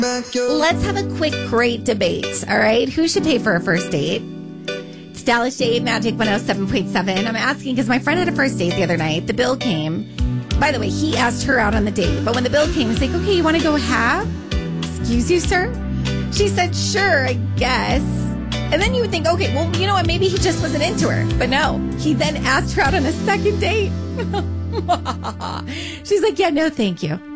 Let's have a quick, great debate. All right. Who should pay for a first date? It's Dallas Shade, Magic 107.7. I'm asking because my friend had a first date the other night. The bill came. By the way, he asked her out on the date. But when the bill came, he's like, okay, you want to go half? Excuse you, sir? She said, sure, I guess. And then you would think, okay, well, you know what? Maybe he just wasn't into her. But no, he then asked her out on a second date. She's like, yeah, no, thank you.